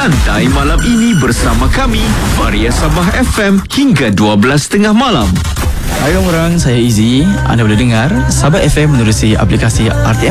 Santai malam ini bersama kami, Varia Sabah FM hingga 12.30 malam. Hai orang, saya Izzy. Anda boleh dengar Sabah FM menerusi aplikasi RTM